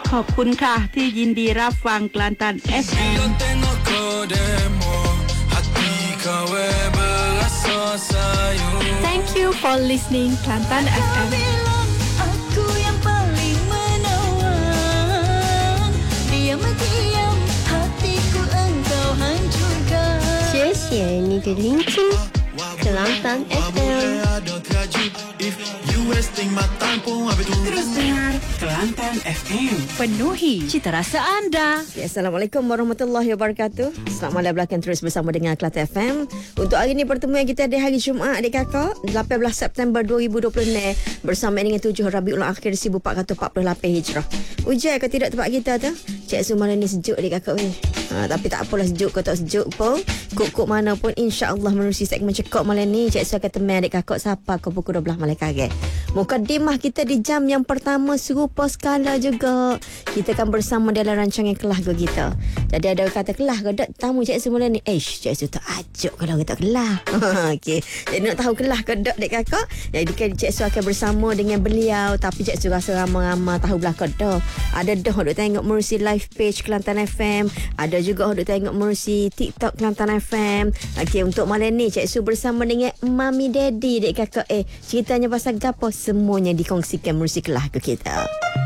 ขอบคุณค่ะที่ยินดีรับฟังกลันตัน FM Thank you for listening Kelantan FM. Aku yang paling menawan. Diam-diam hatiku engkau hancurkan. 谢谢你的聆听Kelantan FM. Terus dengar Kelantan FM. Penuhi cita rasa anda. Assalamualaikum warahmatullahi wabarakatuh. Selamat malam belakang terus bersama dengan Kelantan FM. Untuk hari ini pertemuan kita di hari Jumaat adik kakak 18 September 2020 bersama dengan 7 Rabiul Akhir 1448 Hijrah. Hujan ke tidak tempat kita tu? Cik Su malam ni sejuk adik kakak weh. Tapi tak apalah sejuk ke tak sejuk pun. Kok mana pun insya-Allah menerusi segmen cekok malam ni Cik Su akan temani adik kakak siapa ke pukul 12 malam kagak. Mukadimah kita di jam yang pertama serupa skala juga. Kita akan bersama dalam rancangan kelah go kita. Jadi ada kata kelah ke tak tamu Cik Su malam ni. Cik Su tak ajuk kalau kita kelah. Okey. Jadi nak tahu kelah ke tak dek kakak? Jadi kan Cik Su akan bersama dengan beliau tapi Cik Su rasa ramai-ramai tahu belakang dah. Ada dah duk tengok merusi live page Kelantan FM. Ada juga duk tengok merusi TikTok Kelantan FM. Okey, untuk malam ni Cik Su bersama dengan Mami Daddy dek kakak. Ceritanya pasal gapo semuanya dikongsikan merusi kelah ke kita.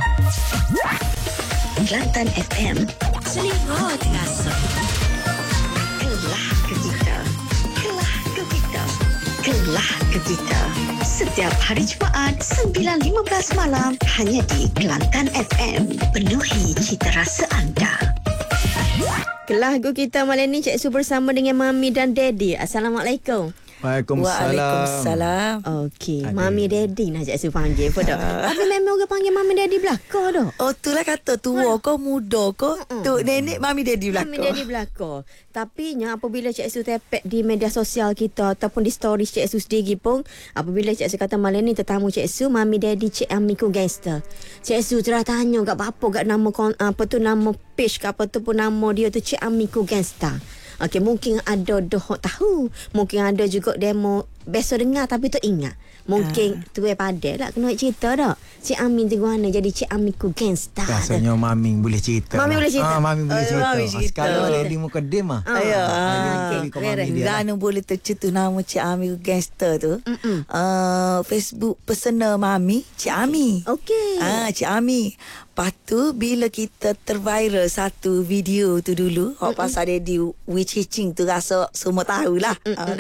Kelantan FM. Selimut rasa. Kelah ke kita. Kelah ke kita. Kelah ke kita. Setiap hari Jumaat 9.15 malam hanya di Kelantan FM. Penuhi cita rasa anda. Kelah go kita malam ni Cik Su bersama dengan Mami dan Daddy. Assalamualaikum. Waalaikumsalam. Okey, Mami Daddy nak Cik Su panggil apa dah? Tapi memang orang panggil Mami Daddy belaka dah. Oh, itulah kata tua kau muda kau. Tu nenek Mami Daddy belaka. Mami Daddy belaka. Tapi apabila Cik Su tepek di media sosial kita ataupun di stories Cik Su sendiri pun, apabila Cik Su kata malam ni tetamu Cik Su Mami Daddy Cik Amiku Gangster. Cik Su terus tanya kat apa nama apa tu nama page ke apa tu pun nama dia tu Cik Amiku Gangster. Okey, mungkin ada dah tahu. Mungkin ada juga demo biasa dengar tapi tak ingat. Mungkin tu padai lah kena cerita dah. Cik Amin tu mana jadi Cik Amiku Gangster. Rasanya Mami boleh cerita. Mami boleh cerita. Mami boleh cerita. Mami cerita. Sekarang Daddy muka dem ah. Gana boleh tercetus nama Cik Amiku Gangster tu. Facebook personal Mami Cik Ami. Okey. Cik Ami. Lepas tu bila kita terviral satu video tu dulu pasal Daddy witch-hitching tu rasa semua tahulah.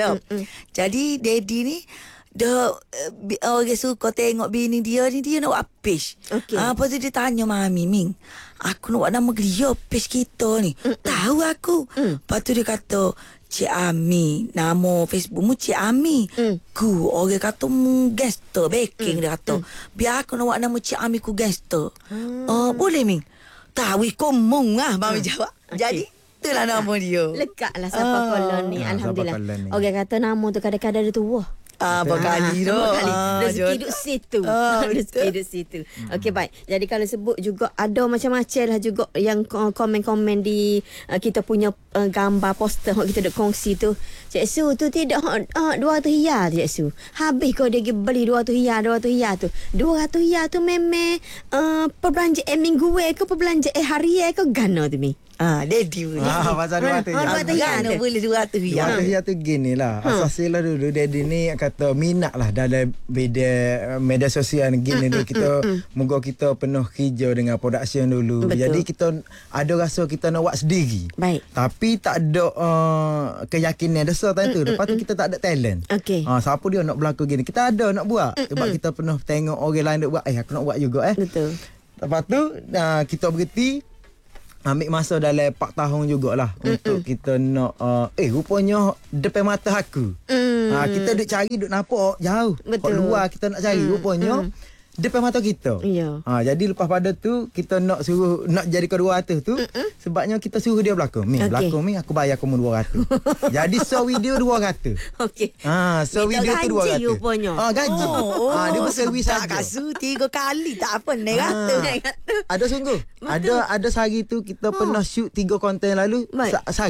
Jadi Daddy ni dah orang suka tengok bini dia ni dia nak buat page. Lepas tu dia tanya Mami Ming, aku nak buat nama dia page kita ni. Tahu aku. Lepas tu dia kata Cik Ami, nama Facebookmu Cik Ami. Ku orang kata mu gangster backing dia kata. Biar aku nak buat nama Cik Ami ku gangster. Boleh Ming? Tahu komong Mami jawab. Jadi itulah nama dia. Lekatlah siapa kolon ni. Alhamdulillah. Orang kata nama tu kadang-kadang dia tua. Berkali dah. Rezeki duduk situ. Rezeki duduk situ. Okey, baik. Jadi kalau sebut juga ada macam-macam lah juga yang komen-komen di kita punya gambar poster yang kita duk kongsi tu. Cik Su tu tidak 200 hiyar tu Cik Su. Habis kau dia beli 200 hiyar tu. 200 hiyar tu memang perbelanjaan minggu ke perbelanjaan harian ke gana tu Mi? Daddy boleh. Pasal 200 hiyar. Gana boleh 200 hiyar. 200 hiyar tu gini lah. Asasnya dulu Daddy ni kata minat lah dalam media sosial gini dulu. Kita moga kita penuh kerja dengan production dulu. Betul. Jadi kita ada rasa kita nak buat sendiri. Baik. Tapi tak ada keyakinan dasar tu. Lepas tu kita tak ada talent. Okey. Siapa dia nak berlaku gini? Kita ada nak buat. Sebab kita penuh tengok orang lain nak buat. Aku nak buat juga Betul. Lepas tu kita berhenti. Ambil masa dalam 4 tahun jugalah untuk kita nak rupanya depan mata aku. Kita duk cari duk nampak jauh. Kat luar kita nak cari rupanya depan mata kita. Ya. Jadi lepas pada tu kita nak suruh nak jadi ke 200 tu sebabnya kita suruh dia berlakon. Berlakon aku bayar kamu 200. Jadi so video 200. Okey. So video tu 200. Gaji rupanya. Gaji. Dia berservis saja. Kasu 3 kali tak apa naik kata. Ada sungguh. Ada sehari tu kita pernah shoot 3 konten lalu sehari.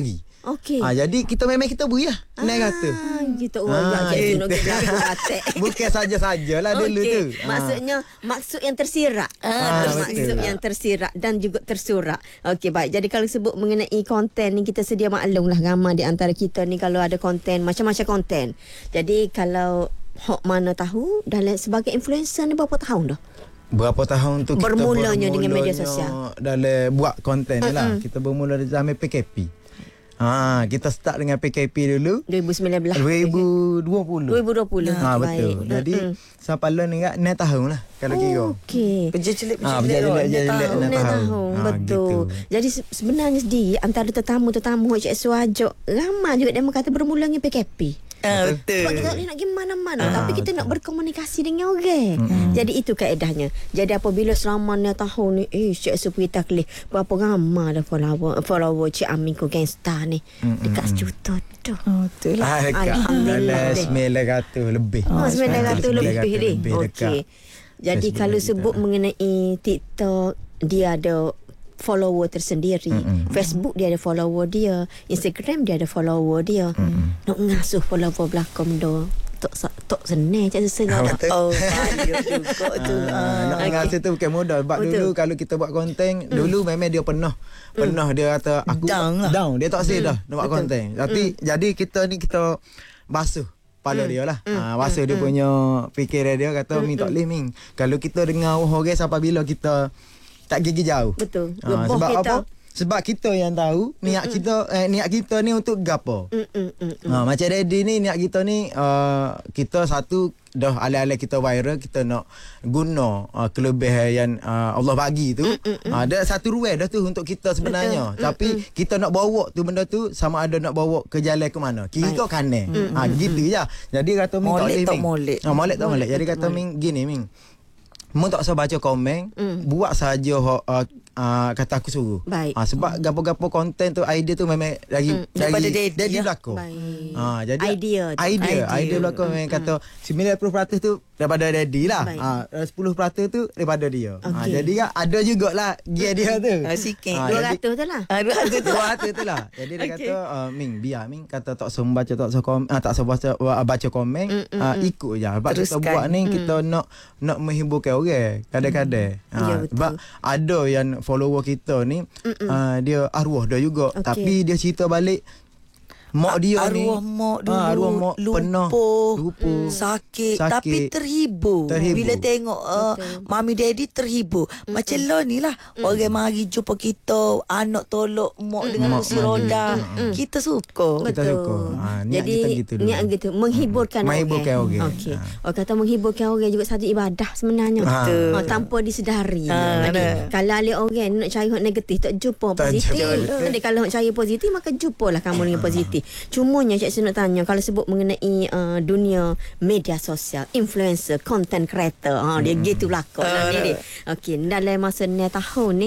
Okey. Jadi kita memang kita beri lah. Naik kata. Gitu. Cikgu nak kata. Bukan saja-sajalah dulu tu. Maksudnya maksud yang tersirat. Maksud yang tersirat dan juga tersurat. Okey, baik. Jadi kalau sebut mengenai konten ni, kita sedia maklum lah ramai di antara kita ni kalau ada konten, macam-macam konten. Jadi kalau hok mana tahu dalam sebagai influencer ni berapa tahun dah? Berapa tahun tu kita bermulanya dengan media sosial. Dalam buat konten ni lah. Kita bermula dari zaman PKP. Kita start dengan PKP dulu 2019 2020 betul. Baik. Jadi sampai lah ni 6 tahun lah kalau kira. Okey. Penjelit 6 tahun. Betul. Jadi sebenarnya di antara tetamu Cik Suhajo ramai juga dia kata bermulanya PKP. Betul. Sebab kita nak pergi mana-mana tapi kita nak berkomunikasi dengan orang. Jadi itu kaedahnya. Jadi apabila selama 6 tahun ni Cik Su pergi taklif berapa ramai dah follower Cik Amin ko gangsta ni dekat sejuta tu. Betul lah. Alhamdulillah. 900 lebih. 900 lebih ni. dekat. Okey. Jadi kalau sebut mengenai TikTok, dia ada follower tersendiri. Facebook dia ada follower dia. Instagram dia ada follower dia. Nak ngasuh follower belakang dah. Tok senang je sesengah. Banyak juga tu. Nak ngasuh tu bukan mudah. Sebab dulu kalau kita buat konten, dulu memang dia penuh dia kata aku down. Dia tak sedar nak buat konten. Tapi jadi kita ni kita basuh kepala dia lah. Basuh dia punya fikiran dia kata Ming tak boleh Ming. Kalau kita dengar orang sampai bila kita tak gigi jauh. Betul. Sebab kita, apa? Sebab kita yang tahu niat kita ni untuk gapo. Macam Daddy ni niat kita ni kita satu dah ala-ala kita viral, kita nak guna kelebihan yang Allah bagi tu. Ada satu ruang dah tu untuk kita sebenarnya. Tapi kita nak bawa tu benda tu sama ada nak bawa ke jalan ke mana. Kiri ke kanan. Gitu je. Jadi kata Ming tak boleh. Molek tak molek. Jadi kata Ming gini Ming. Mu tak usah baca komen, buat saja kata aku suruh. Sebab gapo-gapo konten tu idea tu memang dari Daddy belakang. Jadi idea belakang memang kata 90% tu daripada Daddy lah. 10% tu daripada dia. Jadi ada jugalah gear dia tu. Sikit. 200 tu lah. 200 tu lah. Jadi dia kata Ming biar Ming kata tak usah baca baca komen, ikut je. Sebab kita buat ni kita nak menghiburkan orang kadang-kadang. Sebab ada yang follower kita ni dia arwah dia juga. Tapi dia cerita balik mak dia ni arwah mak pernah lupa sakit tapi terhibur. Bila tengok mami daddy terhibur. Macam lo ni lah orang mari jumpa kita, anak tolak mak dengan kursi roda. Kita suka. Betul. Jadi niat gitu menghiburkan orang. Okey. Orang kata menghiburkan orang juga satu ibadah sebenarnya. Tanpa disedari. Kalau ada orang nak cari hak negatif tak jumpa positif. Jadi kalau nak cari positif maka jumpalah kamu dengan positif. Cumanya Cik Su nak tanya kalau sebut mengenai dunia media sosial, influencer, content creator, dia gitu belakang ni. Okey, dalam masa 6 tahun ni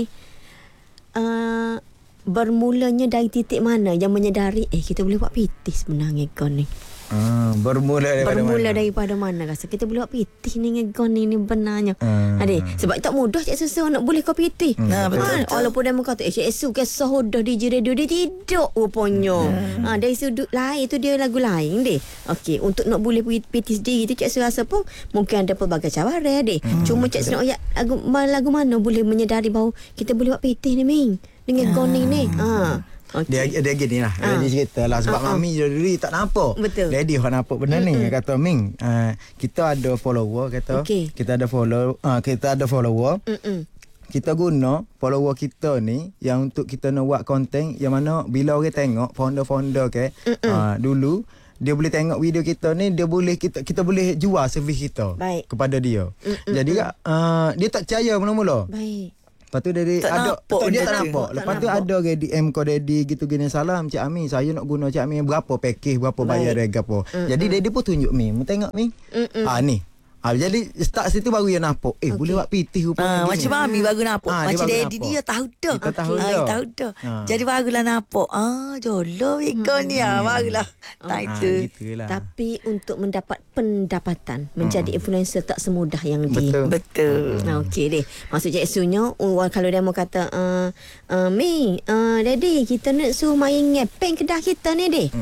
bermulanya dari titik mana yang menyedari kita boleh buat PT sebenarnya kon ni. Bermula daripada mana rasa kita boleh buat PT ni ngegon ni benarnya. Sebab tak mudah Cik Su nak boleh kau PT. Walaupun dia kata Cik Su kisah dah di radio dia tidak rupanya. Dari sudut lain tu dia lagu lain deh. Okey, untuk nak boleh PT sendiri tu Cik Su rasa pun mungkin ada pelbagai cabaran deh. Cuma Cik Su nak lagu mana boleh menyedari bahawa kita boleh buat PT ni Ming dengan goning ni. Okay. Dia gini lah. Dia cerita lah. Sebab mami dulu tak nampak. Betul. Daddy orang nampak benda ni. Kata Ming, kita ada follower. Kata kita ada follower. Kita guna follower kita ni yang untuk kita nak buat konten yang mana bila orang tengok founder dulu dia boleh tengok video kita ni, dia boleh kita boleh jual servis kita kepada dia. Jadi dia tak percaya mula-mula. Baik. Lepas tu dia tak nampak. Lepas tu ada ke DM kau Daddy gitu gini, salam Cik Ami, saya nak guna Cik Ami berapa package, berapa bayar harga apa. Jadi Daddy pun tunjuk Mi, mu tengok Mi. Ni. Jadi start situ baru dia nampak. Boleh buat pitih rupanya. Macam mami baru nampak. dia Macam baru daddy nampak. dia tahu dah. Kita tahu dah. Tahu dah. Ah. Jadi barulah nampak. Jolo ikon ni. Barulah. Tak itu. Gitulah. Tapi untuk mendapat pendapatan, menjadi influencer tak semudah yang di... Betul. Okey deh. Maksudnya isunya kalau dia mau kata Mi, Daddy kita nak suruh main ngepeng kedah kita ni deh.